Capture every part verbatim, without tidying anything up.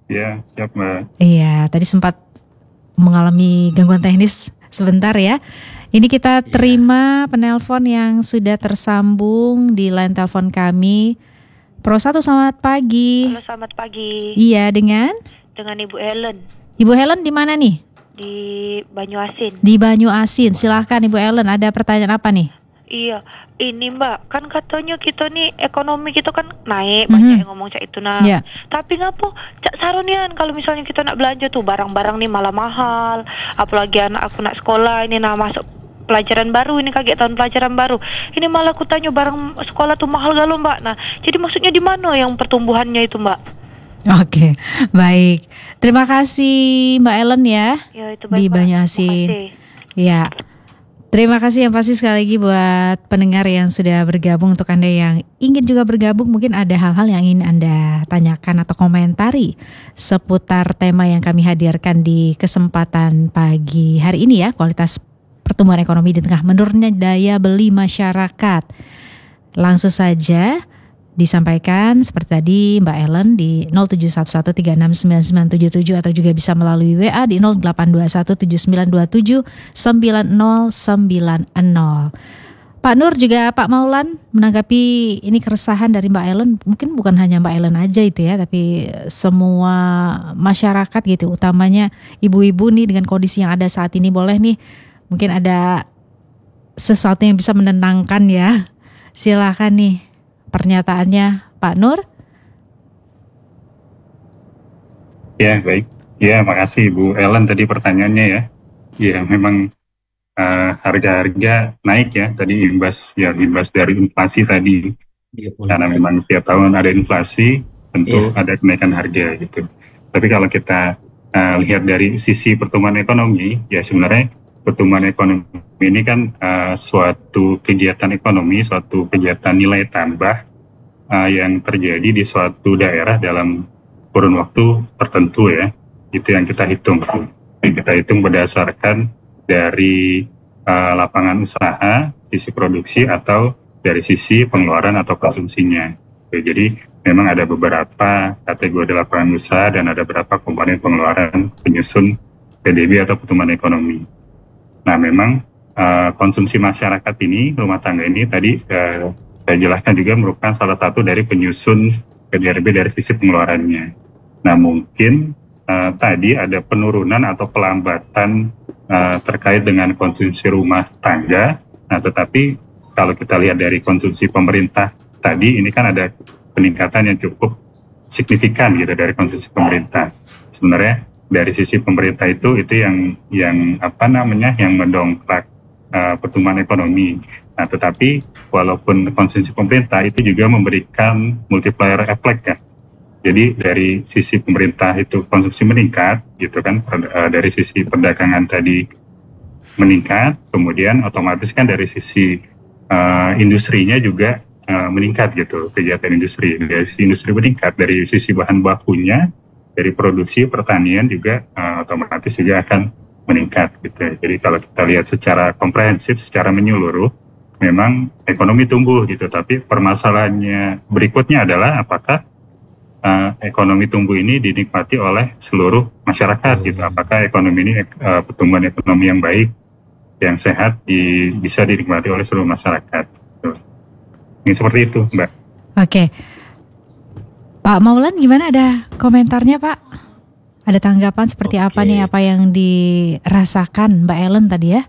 Ya, siap Mbak. Iya, tadi sempat mengalami gangguan teknis sebentar ya. Ini kita Iya. terima penelpon yang sudah tersambung di line telepon kami. Pro satu, selamat pagi. Halo, selamat pagi. Iya, dengan Dengan Ibu Ellen Ibu Helen di mana nih? di Banyuasin. Di Banyuasin. Silahkan Ibu Helen, ada pertanyaan apa nih? Iya, ini Mbak, kan katanya kita nih ekonomi kita kan naik, Mhm. banyak yang ngomong cak itu nah. Ya. Tapi ngapo cak sarunian kalau misalnya kita nak belanja tuh barang-barang nih malah mahal. Apalagi anak aku nak sekolah ini nah masuk pelajaran baru ini kaget tahun pelajaran baru. Ini malah aku tanya barang sekolah tuh mahal galo Mbak. Nah, jadi maksudnya di mana yang pertumbuhannya itu Mbak? Oke, baik. Terima kasih Mbak Ellen ya. Ya itu Di baik Mbak. Banyuasin. Makasih. Ya. Terima kasih yang pasti sekali lagi buat pendengar yang sudah bergabung. Untuk Anda yang ingin juga bergabung, mungkin ada hal-hal yang ingin Anda tanyakan atau komentari seputar tema yang kami hadirkan di kesempatan pagi hari ini ya, kualitas pertumbuhan ekonomi di tengah menurunnya daya beli masyarakat. Langsung saja disampaikan seperti tadi Mbak Ellen di nol tujuh satu satu tiga enam sembilan sembilan tujuh tujuh atau juga bisa melalui W A di nol delapan dua satu tujuh sembilan dua tujuh sembilan nol sembilan nol. Pak Nur juga Pak Maulan menanggapi ini keresahan dari Mbak Ellen, mungkin bukan hanya Mbak Ellen aja itu ya, tapi semua masyarakat gitu, utamanya ibu-ibu nih dengan kondisi yang ada saat ini. Boleh nih mungkin ada sesuatu yang bisa menenangkan ya. Silakan nih pernyataannya Pak Nur. Ya, baik. Ya, makasih Bu Ellen tadi pertanyaannya ya. Ya, memang uh, harga-harga naik ya. Tadi imbas ya imbas dari inflasi tadi. Iya, Karena politik. memang tiap tahun ada inflasi, tentu Iya. ada kenaikan harga gitu. Tapi kalau kita uh, lihat dari sisi pertumbuhan ekonomi, ya sebenarnya pertumbuhan ekonomi ini kan uh, suatu kegiatan ekonomi, suatu kegiatan nilai tambah uh, yang terjadi di suatu daerah dalam kurun waktu tertentu ya. Itu yang kita hitung. Yang kita hitung berdasarkan dari uh, lapangan usaha, sisi produksi atau dari sisi pengeluaran atau konsumsinya. Oke, jadi memang ada beberapa kategori lapangan usaha dan ada beberapa komponen pengeluaran penyusun P D B atau pertumbuhan ekonomi. Nah, memang uh, konsumsi masyarakat ini, rumah tangga ini tadi uh, saya jelaskan juga merupakan salah satu dari penyusun P D B dari sisi pengeluarannya. Nah, mungkin uh, tadi ada penurunan atau pelambatan uh, terkait dengan konsumsi rumah tangga. Nah, tetapi kalau kita lihat dari konsumsi pemerintah tadi, ini kan ada peningkatan yang cukup signifikan gitu dari konsumsi pemerintah. Sebenarnya dari sisi pemerintah itu itu yang yang apa namanya yang mendongkrak uh, pertumbuhan ekonomi. Nah, tetapi walaupun konsumsi pemerintah itu juga memberikan multiplier effect ya. Jadi dari sisi pemerintah itu konsumsi meningkat gitu kan, uh, dari sisi perdagangan tadi meningkat, kemudian otomatis kan dari sisi Uh, industrinya juga uh, meningkat gitu, kegiatan industri dari sisi industri meningkat, dari sisi bahan bakunya, dari produksi pertanian juga uh, otomatis juga akan meningkat gitu. Jadi kalau kita lihat secara komprehensif, secara menyeluruh, memang ekonomi tumbuh gitu. Tapi permasalahannya berikutnya adalah apakah uh, ekonomi tumbuh ini dinikmati oleh seluruh masyarakat gitu? Apakah ekonomi ini uh, pertumbuhan ekonomi yang baik, yang sehat di, bisa dinikmati oleh seluruh masyarakat. Ini seperti itu, Mbak. Oke, Pak Maulan gimana, ada komentarnya Pak? Ada tanggapan seperti Oke. apa nih apa yang dirasakan Mbak Ellen tadi ya?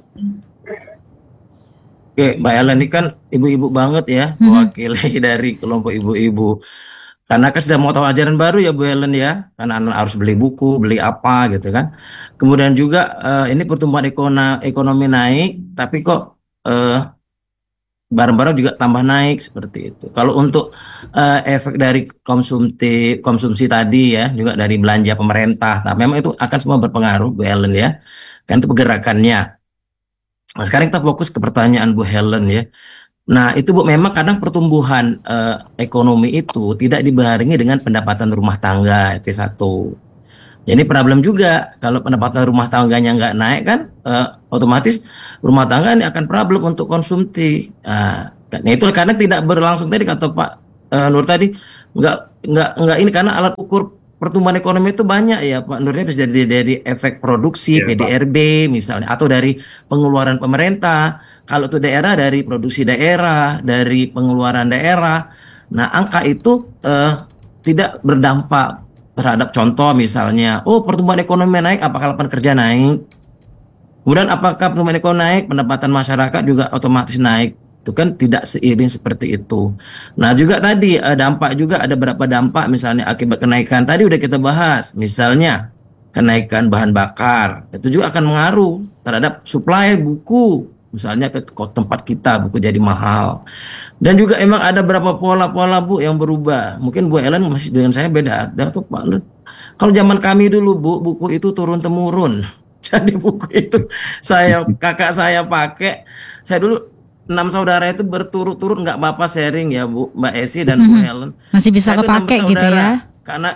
Oke, Mbak Ellen ini kan ibu-ibu banget ya, Mhm. mewakili dari kelompok ibu-ibu. Karena kan sudah mau tahun ajaran baru ya Bu Ellen ya, karena anak harus beli buku, beli apa gitu kan. Kemudian juga eh, ini pertumbuhan ekona- ekonomi naik, tapi kok eh, barang-barang juga tambah naik seperti itu. Kalau untuk eh, efek dari konsumsi konsumsi tadi ya, juga dari belanja pemerintah, nah memang itu akan semua berpengaruh Bu Ellen ya, kan itu pergerakannya. Nah, sekarang kita fokus ke pertanyaan Bu Helen ya. Nah, itu Bu, memang kadang pertumbuhan eh, ekonomi itu tidak dibarengi dengan pendapatan rumah tangga, itu satu. Jadi problem juga kalau pendapatan rumah tangganya nggak naik kan, eh, otomatis rumah tangga ini akan problem untuk konsumsi. Nah, nah, itu karena tidak berlangsung tadi kata Pak eh, Nur tadi, nggak nggak nggak ini karena alat ukur pertumbuhan ekonomi itu banyak ya Pak Nurnya, bisa dari dari efek produksi Iya, Pak. P D R B misalnya, atau dari pengeluaran pemerintah. Kalau itu daerah, dari produksi daerah, dari pengeluaran daerah. Nah, angka itu eh, tidak berdampak terhadap, contoh misalnya, oh pertumbuhan ekonomi naik, apakah lapangan kerja naik? Kemudian apakah pertumbuhan ekonomi naik, pendapatan masyarakat juga otomatis naik? Itu kan tidak seiring seperti itu. Nah, juga tadi eh, dampak juga, ada beberapa dampak misalnya akibat kenaikan. Tadi udah kita bahas, misalnya kenaikan bahan bakar. Itu juga akan mengaruh terhadap supply buku. Misalnya ke ke tempat kita buku jadi mahal. Dan juga emang ada beberapa pola-pola Bu yang berubah. Mungkin Bu Ellen masih dengan saya beda. Dan tuh Pak Nur, kalau zaman kami dulu Bu, buku itu turun temurun. Jadi buku itu saya kakak saya pakai. Saya dulu enam saudara itu berturut-turut, nggak Bapak sharing ya Bu, Mbak Esi dan Bu Mhm. Helen. Masih bisa Saya itu enam kepake gitu bersaudara. ya. Karena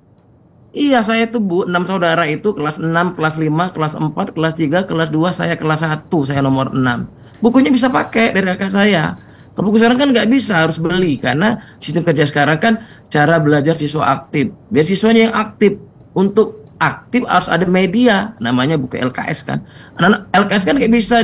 iya, saya itu Bu, enam saudara itu kelas enam, kelas lima, kelas empat, kelas tiga, kelas dua, saya kelas satu, saya nomor enam. Bukunya bisa pakai dari kakak saya. Kalau buku sekarang kan nggak bisa, harus beli, karena sistem kerja sekarang kan cara belajar siswa aktif. Biar siswanya yang aktif, untuk aktif harus ada media, namanya buku L K S kan. Anak L K S kan nggak bisa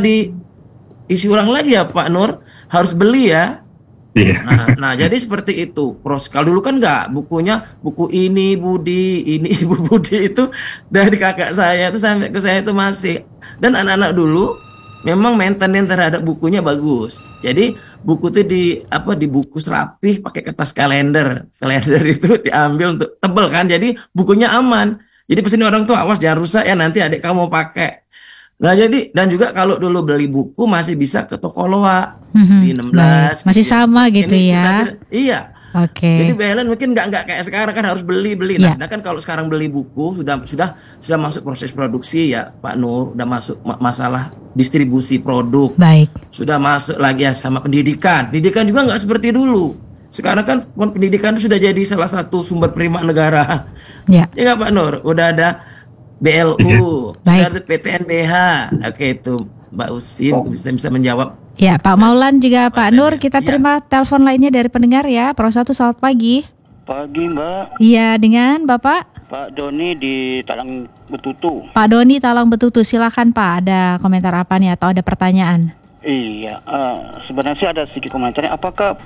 diisi ulang lagi ya Pak Nur, harus beli ya. Iya. Nah, nah jadi seperti itu. Pros, kalau dulu kan nggak, bukunya buku ini Budi, ini Ibu Budi itu dari kakak saya itu sampai ke saya itu masih. Dan anak-anak dulu memang maintenance terhadap bukunya bagus. Jadi buku itu di apa dibungkus rapih pakai kertas kalender. Kalender itu diambil untuk tebel kan. Jadi bukunya aman. Jadi pesan orang tua, awas jangan rusak ya, nanti adik kamu mau pakai. Nah jadi, dan juga kalau dulu beli buku masih bisa ke toko loa Mhm. di Baik, enam belas masih gitu ya. sama gitu Ini sudah ya. tidak, iya. Jadi Oke. balance mungkin nggak nggak kayak sekarang kan harus beli beli. Nah, Ya, sedangkan kalau sekarang beli buku sudah sudah sudah masuk proses produksi ya Pak Nur, udah masuk ma- masalah distribusi produk, baik. sudah masuk lagi ya sama pendidikan. Pendidikan juga nggak seperti dulu. Sekarang kan pendidikan itu sudah jadi salah satu sumber primat negara. Ya, Ya nggak Pak Nur? Udah ada B L U, Iya. sudah baik. ada P T N B H. Oke, itu Mbak Usin bisa bisa menjawab. Ya, Pak Maulan juga Pak Kontennya. Nur, kita Iya. terima telepon lainnya dari pendengar ya. Pro satu, selamat pagi. Pagi Mbak, Iya, dengan Bapak Pak Doni di Talang Betutu. Pak Doni Talang Betutu. Silakan Pak, ada komentar apa nih atau ada pertanyaan? Iya, eh, sebenarnya sih ada sedikit komentarnya. Apakah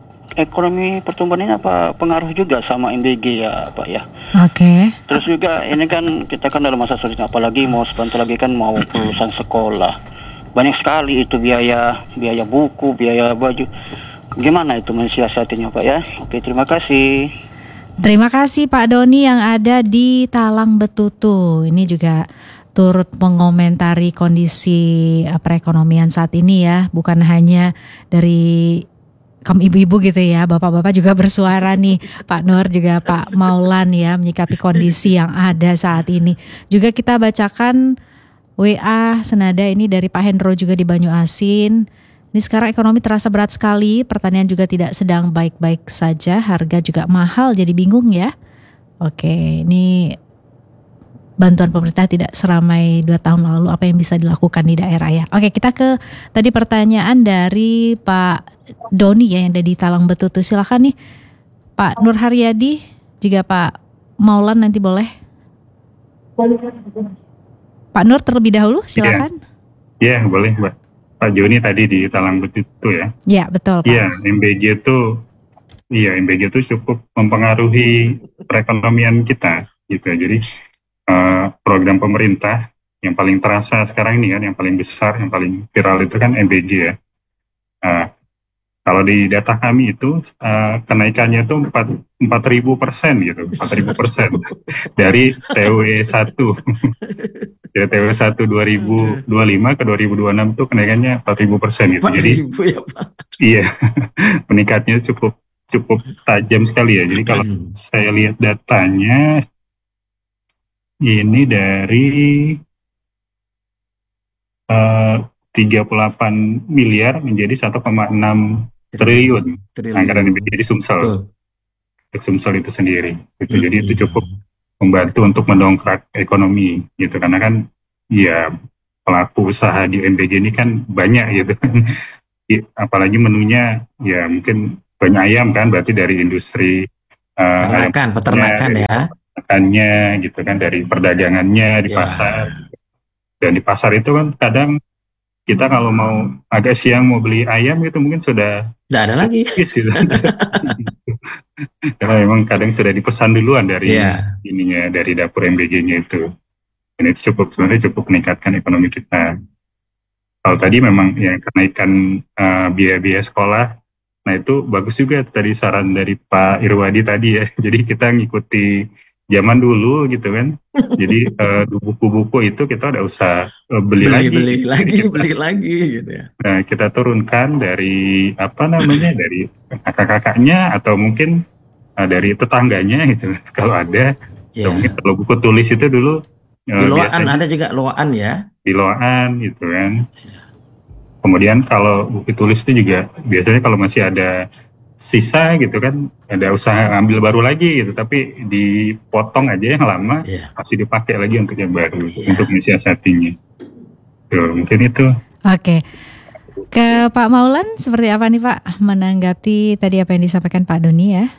ekonomi pertumbuhan ini apa pengaruh juga sama M B G ya Pak ya? Oke. Terus juga ini kan kita kan dalam masa sulit, apalagi mau sebentar lagi kan mau lulusan sekolah. Banyak sekali itu biaya biaya buku, biaya baju. Gimana itu mensiasatinya Pak ya? Oke, terima kasih. Terima kasih Pak Doni yang ada di Talang Betutu. Ini juga turut mengomentari kondisi eh, perekonomian saat ini ya, bukan hanya dari kaum ibu-ibu gitu ya, bapak-bapak juga bersuara nih, Pak Nur juga Pak Maulan ya, menyikapi kondisi yang ada saat ini. Juga kita bacakan W A senada ini dari Pak Hendro juga di Banyuasin. Ini sekarang ekonomi terasa berat sekali, pertanian juga tidak sedang baik-baik saja, harga juga mahal jadi bingung ya. Oke, ini bantuan pemerintah tidak seramai dua tahun lalu, apa yang bisa dilakukan di daerah ya. Oke, kita ke tadi pertanyaan dari Pak Doni ya yang ada di Talang Betutu. Silakan nih Pak Nur Haryadi, juga Pak Maulan nanti boleh. Pak Nur terlebih dahulu, silakan. Iya, boleh Mbak. Pak Joni tadi di Talang Betutu ya. Ya, betul Pak. Iya, M B G itu, iya M B G itu cukup mempengaruhi perekonomian kita, gitu ya. Jadi eh, program pemerintah yang paling terasa sekarang ini kan, yang paling besar, yang paling viral itu kan M B G ya. Eh, kalau di data kami itu eh, kenaikannya itu empat ribu persen gitu, empat ribu persen dari T W satu. Dari T W satu dua ribu dua puluh lima ke dua ribu dua puluh enam tuh kenaikannya empat ribu persen gitu. Empat Jadi ribu ya Pak. iya, meningkatnya cukup cukup tajam sekali ya. Jadi kalau saya lihat datanya ini dari eh, tiga puluh delapan miliar menjadi satu koma enam triliun anggaran yang menjadi Sumsel. Betul. Untuk Sumsel itu sendiri. Gitu. Hmm. Jadi itu cukup membantu untuk mendongkrak ekonomi gitu, karena kan ya pelaku usaha di M B G ini kan banyak gitu. I- apalagi menunya ya mungkin banyak ayam kan, berarti dari industri eh, ayam Peternakan, peternakan dari ya. makannya gitu kan, dari perdagangannya di Ya, pasar. Dan di pasar itu kan kadang kita kalau mau agak siang mau beli ayam gitu mungkin sudah nggak ada lagi. habis gitu. Karena memang kadang sudah dipesan duluan dari Ya, ininya, dari dapur M B G-nya itu. Dan itu cukup sebenarnya cukup meningkatkan ekonomi kita. Kalau tadi memang ya kenaikan eh, biaya-biaya sekolah, nah itu bagus juga tadi saran dari Pak Irwadi tadi ya. Jadi kita ngikuti zaman dulu gitu kan. Jadi eh, buku-buku itu kita udah usah eh, beli lagi. beli-beli Jadi lagi, kita, beli lagi gitu ya. eh, kita turunkan dari apa namanya, dari kakak-kakaknya atau mungkin eh, dari tetangganya gitu. Kalau ada, atau mungkin Ya, kalau buku tulis itu dulu di eh, Loaan biasanya ada juga Loaan ya. di loan gitu kan. Kemudian kalau buku tulis itu juga biasanya kalau masih ada sisa gitu kan, ada usaha ambil baru lagi gitu, tapi dipotong aja yang lama, Ya, masih dipakai lagi untuk yang baru, ya. untuk mensiasatinya. Tuh, mungkin itu. Oke. Ke Pak Maulan seperti apa nih Pak menanggapi tadi apa yang disampaikan Pak Doni ya?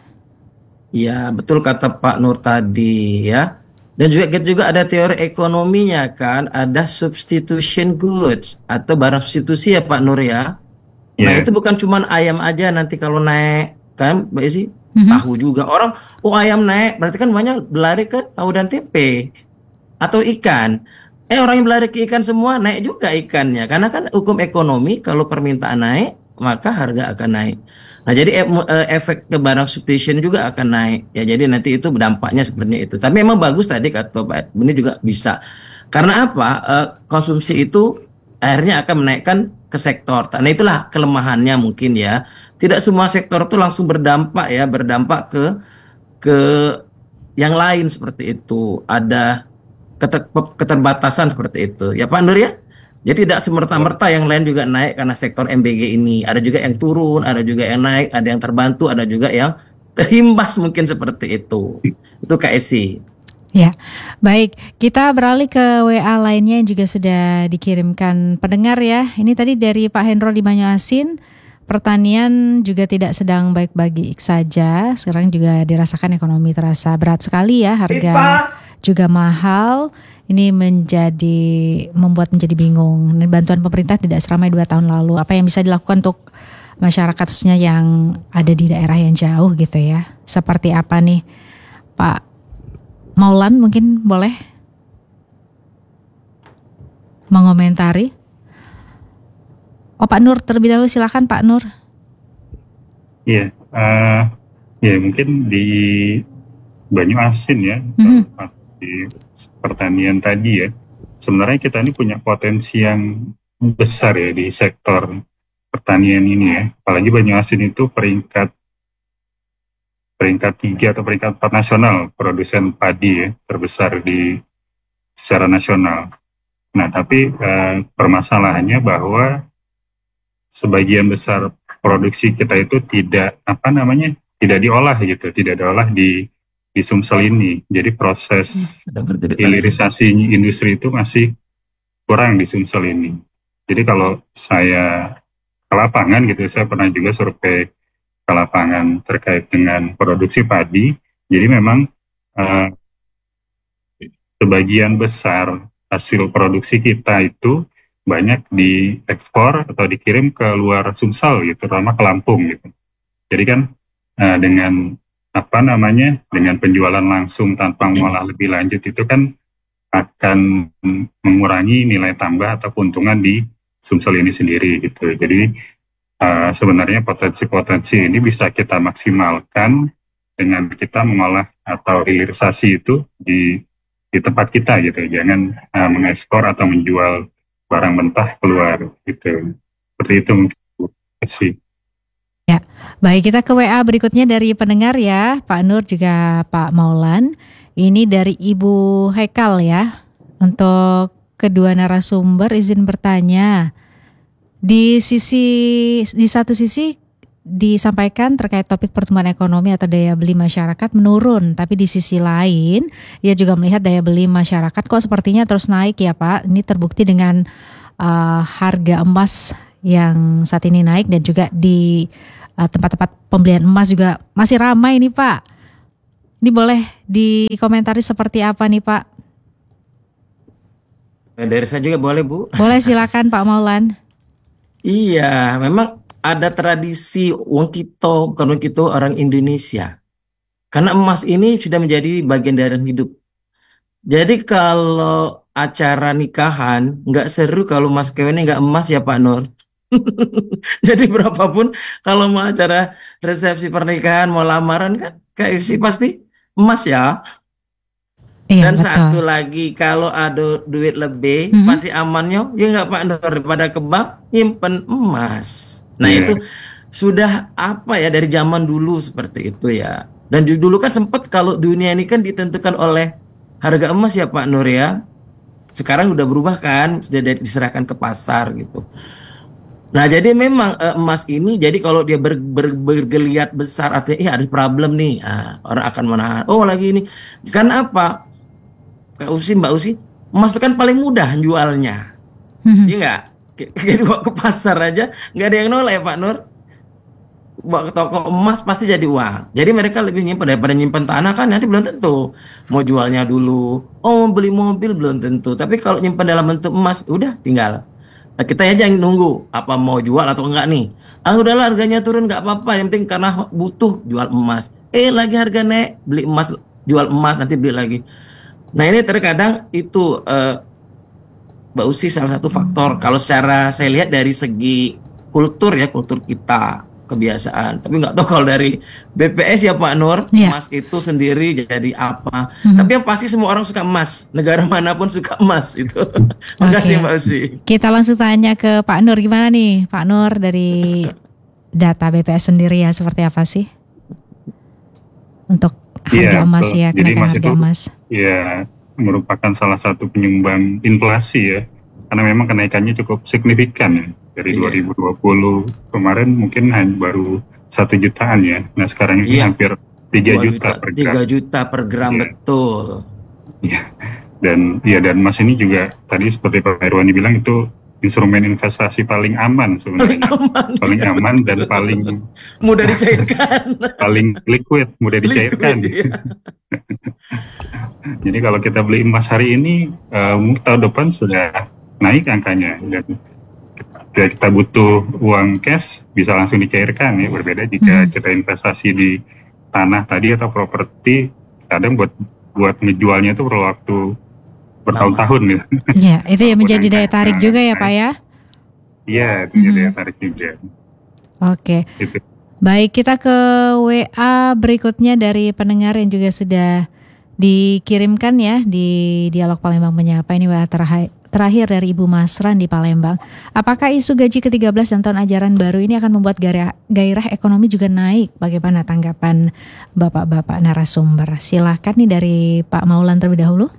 Ya, betul kata Pak Nur tadi ya. Dan juga kita juga ada teori ekonominya kan, ada substitution goods atau barang substitusi ya Pak Nur ya. Nah, Ya, itu bukan cuman ayam aja nanti kalau naik kan, Mbak Isi, Mhm. tahu juga orang, oh ayam naik, berarti kan banyak berlari ke tahu dan tempe atau ikan. Eh orang yang berlari ke ikan semua naik juga ikannya, karena kan hukum ekonomi kalau permintaan naik maka harga akan naik. Nah jadi e- e- efek ke barang substitution juga akan naik ya. Jadi nanti itu dampaknya seperti itu. Tapi memang bagus tadi kata Pak ini juga bisa. Karena apa? Eh, konsumsi itu akhirnya akan menaikkan ke sektor. Nah itulah kelemahannya mungkin ya. Tidak semua sektor itu langsung berdampak ya, berdampak ke ke yang lain seperti itu. Ada keter- keterbatasan seperti itu. Ya Pak Nur ya. Jadi tidak semerta-merta yang lain juga naik karena sektor M B G ini. Ada juga yang turun, ada juga yang naik, ada yang terbantu, ada juga yang terimbas mungkin seperti itu. Itu Kak Esi. Ya, baik. Kita beralih ke W A lainnya yang juga sudah dikirimkan pendengar ya. Ini tadi dari Pak Hendro di Banyuasin. Pertanian juga tidak sedang baik-baik saja. Sekarang juga dirasakan ekonomi terasa berat sekali ya. Harga juga mahal. Ini menjadi membuat menjadi bingung. Bantuan pemerintah tidak seramai dua tahun lalu. Apa yang bisa dilakukan untuk masyarakat khususnya yang ada di daerah yang jauh gitu ya? Seperti apa nih, Pak Maulan mungkin boleh mengomentari? Oh Pak Nur terlebih dahulu, silakan Pak Nur. iya, eh, ya mungkin di Banyuasin ya, Mhm. kalau di pertanian tadi ya, sebenarnya kita ini punya potensi yang besar ya di sektor pertanian ini ya. Apalagi Banyuasin itu peringkat peringkat tiga atau peringkat empat nasional produsen padi ya, terbesar di secara nasional. Nah, tapi eh, permasalahannya bahwa sebagian besar produksi kita itu tidak apa namanya tidak diolah gitu, tidak diolah di di Sumsel ini. Jadi proses Ada berdiri tadi. hilirisasi industri itu masih kurang di Sumsel ini. Jadi kalau saya ke lapangan gitu, saya pernah juga survei ke lapangan terkait dengan produksi padi. Jadi memang eh, sebagian besar hasil produksi kita itu banyak diekspor atau dikirim ke luar Sumsel gitu, terutama ke Lampung gitu. Jadi kan eh, dengan apa namanya, dengan penjualan langsung tanpa mengolah lebih lanjut itu kan akan mengurangi nilai tambah atau keuntungan di Sumsel ini sendiri gitu. Jadi uh, sebenarnya potensi-potensi ini bisa kita maksimalkan dengan kita mengolah atau hilirisasi itu di di tempat kita gitu. Jangan uh, mengekspor atau menjual barang mentah keluar gitu. Seperti itu mungkin sih. Ya, baik, kita ke W A berikutnya dari pendengar ya, Pak Nur juga Pak Maulan. Ini dari Ibu Haikal ya. Untuk kedua narasumber izin bertanya. Di sisi di satu sisi disampaikan terkait topik pertumbuhan ekonomi atau daya beli masyarakat menurun, tapi di sisi lain ia juga melihat daya beli masyarakat kok sepertinya terus naik ya Pak. Ini terbukti dengan uh, harga emas yang saat ini naik dan juga di uh, tempat-tempat pembelian emas juga masih ramai nih Pak. Ini boleh dikomentari seperti apa nih Pak? Dari saya juga boleh Bu. Boleh silakan Pak Maulan. Iya, memang ada tradisi wong kita, bukan wong kita orang Indonesia. Karena emas ini sudah menjadi bagian dari hidup. Jadi kalau acara nikahan nggak seru kalau mas kawinnya nggak emas ya Pak Nur. Jadi berapapun kalau mau acara resepsi pernikahan, mau lamaran kan kayak sih pasti emas ya. Iya Dan satu betul. lagi kalau ada duit lebih Mhm. pasti amannya ya nggak Pak Nur daripada ke bank nyimpen emas. Nah Iya. itu sudah apa ya dari zaman dulu seperti itu ya. Dan ju- dulu kan sempat kalau dunia ini kan ditentukan oleh harga emas ya Pak Nur ya. Sekarang udah berubah kan, sudah di- diserahkan ke pasar gitu. Nah, jadi memang eh, emas ini, jadi kalau dia ber- ber- bergeliat besar, artinya, iya ada problem nih, ah, orang akan menahan. Oh, lagi ini, karena apa? Kak Usi, Mbak Usi, emas itu kan paling mudah jualnya, Mhm. iya nggak? K- Kayak dibawa ke pasar aja, nggak ada yang nolak ya Pak Nur. Bawa ke toko emas pasti jadi uang. Jadi mereka lebih nyimpen daripada nyimpen tanah kan nanti belum tentu. Mau jualnya dulu, oh mau beli mobil belum tentu. Tapi kalau nyimpen dalam bentuk emas, udah tinggal. Nah, kita aja yang nunggu apa mau jual atau enggak nih. Ah udahlah harganya turun nggak apa-apa. Yang penting karena butuh jual emas. Eh lagi harga naik beli emas jual emas nanti beli lagi. Nah ini terkadang itu eh, Mbak Usi salah satu faktor. Kalau secara saya lihat dari segi kultur ya kultur kita kebiasaan. Tapi nggak tahu kalau dari B P S ya Pak Nur Iya. emas itu sendiri jadi apa. Mhm. Tapi yang pasti semua orang suka emas. Negara manapun suka emas itu. Oke. Makasih Mbak Usi. Kita langsung tanya ke Pak Nur gimana nih Pak Nur dari data B P S sendiri ya seperti apa sih untuk harga Iya, emas betul. ya, Jadi kenaikan emas harga itu emas. ya merupakan salah satu penyumbang inflasi ya. Karena memang kenaikannya cukup signifikan ya. Dari Iya. dua ribu dua puluh kemarin mungkin hanya baru satu jutaan ya. Nah sekarang ini Iya. hampir tiga dua juta juta, per gram. tiga juta per gram Iya. betul. Iya. Dan ya dan emas ini juga tadi seperti Pak Irwani bilang itu instrumen investasi paling aman Paling sebenarnya. aman. Paling Iya, aman dan betul. paling Mudah dicairkan. paling liquid, mudah dicairkan. Liquid, iya. Jadi kalau kita beli emas hari ini, eh, mungkin tahun depan sudah naik angkanya dan kita, kita butuh uang cash bisa langsung dicairkan ya. Iya. Berbeda jika Hmm. kita investasi di tanah tadi atau properti, kadang buat buat ngejualnya itu perlu waktu bertahun-tahun gitu. Ya, itu ya Walaupun menjadi daya angka- tarik juga ya naik. Pak ya. Iya, itu Mhm. jadi daya tarik juga. Oke. Itu. Baik, kita ke W A berikutnya dari pendengar yang juga sudah dikirimkan ya di Dialog Palembang Menyapa. Ini W A terakhir, terakhir dari Ibu Masran di Palembang. Apakah isu gaji ke tiga belas dan tahun ajaran baru ini akan membuat gairah, gairah ekonomi juga naik? Bagaimana tanggapan Bapak-bapak narasumber? Silahkan nih dari Pak Maulan terlebih dahulu.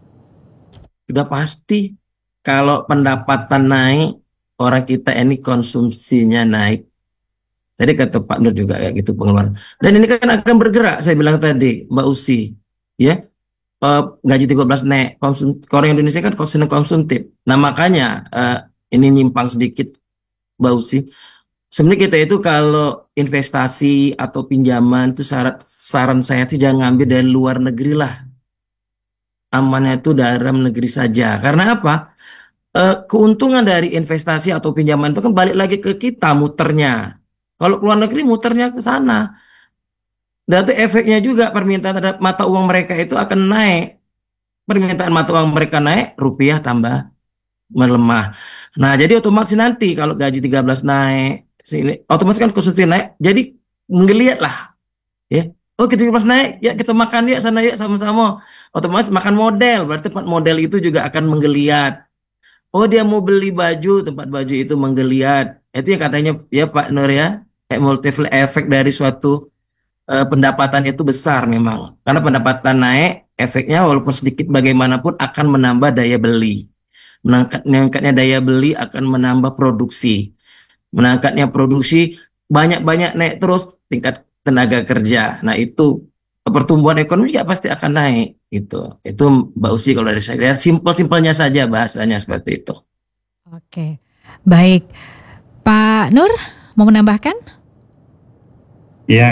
Sudah pasti kalau pendapatan naik, orang kita ini konsumsinya naik. Tadi kata Pak Nur juga kayak gitu pengeluaran. Dan ini kan akan bergerak, saya bilang tadi, Mbak Usi, ya. Eh, gaji tiga belas naik, konsum, orang Indonesia kan senang konsumtif. Nah makanya eh, ini nyimpang sedikit, Mbak Usi. Sebenarnya kita itu kalau investasi atau pinjaman itu syarat saran saya sih jangan ngambil dari luar negeri lah. Amannya itu dalam negeri saja. Karena apa? Eh, keuntungan dari investasi atau pinjaman itu kan balik lagi ke kita muternya. Kalau ke luar negeri muternya ke sana. Dan itu efeknya juga permintaan terhadap mata uang mereka itu akan naik. Permintaan mata uang mereka naik, rupiah tambah melemah. Nah, jadi otomatis nanti kalau gaji tiga belas naik, sini otomatis kan konsumsi naik. Jadi menggeliat lah, ya. Oh, kita tiga belas naik, ya kita makan yuk sana yuk sama-sama. Otomatis makan model, berarti tempat model itu juga akan menggeliat. Oh, dia mau beli baju, tempat baju itu menggeliat. Itu yang katanya ya Pak Nur ya, kayak multiple effect dari suatu eh, pendapatan itu besar memang. Karena pendapatan naik, efeknya walaupun sedikit bagaimanapun akan menambah daya beli. Menangkat, meningkatnya daya beli akan menambah produksi. Menangkatnya produksi banyak-banyak naik terus tingkat tenaga kerja. Nah itu pertumbuhan ekonomi juga pasti akan naik. Itu, itu Mbak Usi kalau dari saya simpel-simpelnya saja bahasanya seperti itu. Oke, baik. Pak Nur mau menambahkan? Ya,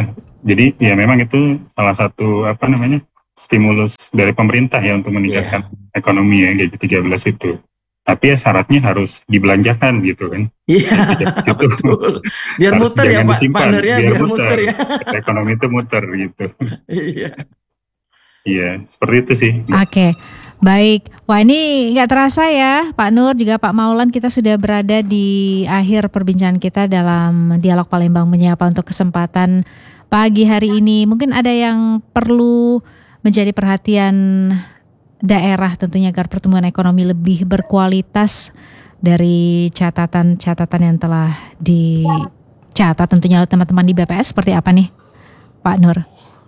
jadi ya memang itu salah satu apa namanya stimulus dari pemerintah ya untuk meningkatkan Iya. ekonomi ya G tiga belas itu. Tapi ya syaratnya harus dibelanjakan gitu kan. Iya, Tidak situ betul. Biar harus muter ya jangan Pak, Pak disimpan, Nur ya, biar biar muter muter. ya. Ekonomi itu muter gitu. Iya. Iya, seperti itu sih. Oke, baik. Wah ini nggak terasa ya Pak Nur juga Pak Maulan, kita sudah berada di akhir perbincangan kita dalam Dialog Palembang Menyapa untuk kesempatan pagi hari ini. Mungkin ada yang perlu menjadi perhatian daerah tentunya agar pertumbuhan ekonomi lebih berkualitas dari catatan-catatan yang telah dicatat tentunya oleh teman-teman di B P S, seperti apa nih Pak Nur?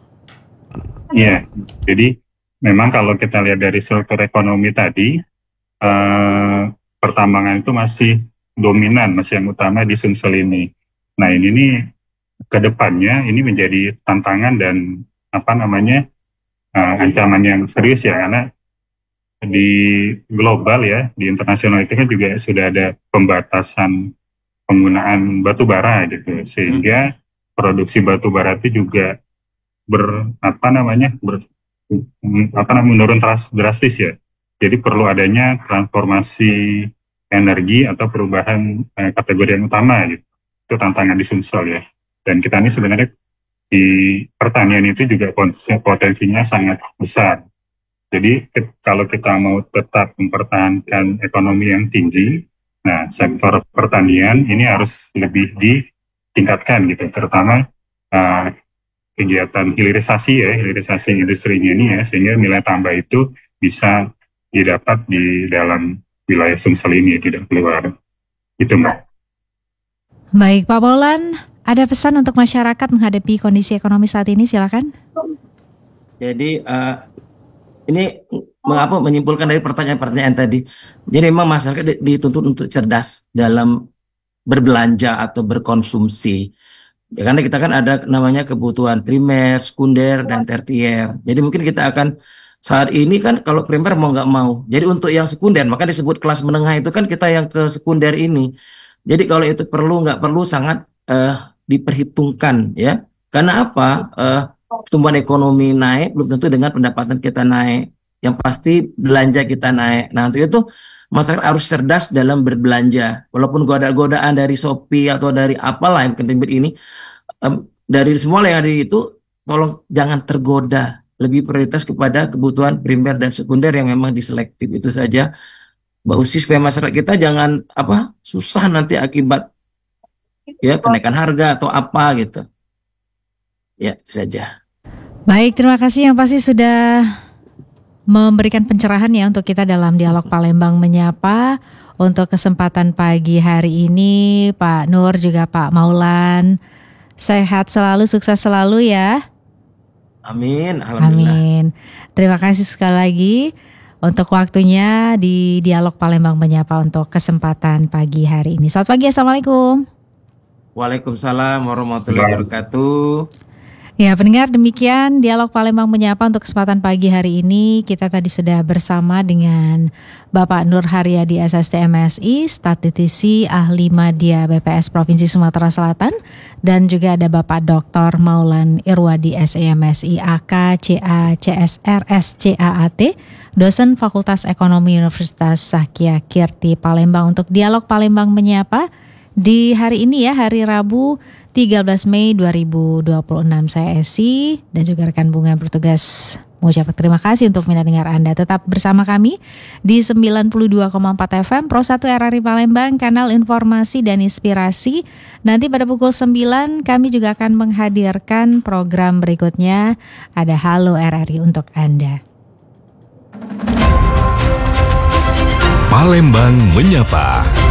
Iya, jadi memang kalau kita lihat dari struktur ekonomi tadi, eh, pertambangan itu masih dominan, masih yang utama di Sumsel ini. Nah ini nih ke depannya ini menjadi tantangan dan apa namanya eh, ancaman yang serius ya, karena di global ya, di internasional itu kan juga sudah ada pembatasan penggunaan batu bara gitu, sehingga produksi batu bara itu juga ber apa namanya ber, apa namanya menurun teras- drastis ya. Jadi perlu adanya transformasi energi atau perubahan eh, kategori yang utama gitu. Itu tantangan di Sumsel ya. Dan kita ini sebenarnya di pertanian itu juga potensinya, potensinya sangat besar. Jadi ke- kalau kita mau tetap mempertahankan ekonomi yang tinggi, nah sektor pertanian ini harus lebih ditingkatkan gitu, terutama eh, kegiatan hilirisasi ya, hilirisasi industrinya ini ya, sehingga nilai tambah itu bisa didapat di dalam wilayah Sumsel ini, tidak keluar. Itu Mbak. Baik Pak Maulan, ada pesan untuk masyarakat menghadapi kondisi ekonomi saat ini, silakan. Jadi eh, ini mengapa menyimpulkan dari pertanyaan-pertanyaan tadi. Jadi memang masyarakat di- dituntut untuk cerdas dalam berbelanja atau berkonsumsi. Ya, karena kita kan ada namanya kebutuhan primer, sekunder, dan tersier. Jadi mungkin kita akan saat ini kan kalau primer mau nggak mau. Jadi untuk yang sekunder, maka disebut kelas menengah itu kan kita yang ke sekunder ini. Jadi kalau itu perlu nggak perlu sangat eh, diperhitungkan ya. Karena apa? Eh, pertumbuhan ekonomi naik belum tentu dengan pendapatan kita naik. Yang pasti belanja kita naik. Nah untuk itu masyarakat harus cerdas dalam berbelanja. Walaupun goda-godaan dari Shopee atau dari apalah yang ketimbit ini, em, dari semua yang ada itu, tolong jangan tergoda. Lebih prioritas kepada kebutuhan primer dan sekunder yang memang diselektif itu saja. Mbak Usi, supaya masyarakat kita jangan apa susah nanti akibat ya kenaikan harga atau apa gitu. Ya itu saja. Baik, terima kasih yang pasti sudah memberikan pencerahan ya untuk kita dalam Dialog Palembang Menyapa. Untuk kesempatan pagi hari ini Pak Nur juga Pak Maulan, sehat selalu, sukses selalu ya. Amin, alhamdulillah. Amin. Terima kasih sekali lagi untuk waktunya di Dialog Palembang Menyapa untuk kesempatan pagi hari ini. Selamat pagi, Assalamualaikum. Waalaikumsalam warahmatullahi wabarakatuh. Ya, pendengar, demikian Dialog Palembang Menyapa untuk kesempatan pagi hari ini. Kita tadi sudah bersama dengan Bapak Nur Haryadi S S T M S I, statistisi ahli media B P S Provinsi Sumatera Selatan, dan juga ada Bapak Doktor Maulan Irwadi S E M S I A K C A C S R S C A A T, dosen Fakultas Ekonomi Universitas Sakia Kirti Palembang untuk Dialog Palembang Menyapa di hari ini ya, hari Rabu tiga belas Mei dua ribu dua puluh enam. Saya Esi dan juga rekan Bunga bertugas mengucapkan terima kasih untuk minat dengar Anda. Tetap bersama kami di sembilan puluh dua koma empat F M Pro satu R R I Palembang, kanal informasi dan inspirasi. Nanti pada pukul sembilan kami juga akan menghadirkan program berikutnya, ada Halo R R I untuk Anda. Palembang Menyapa.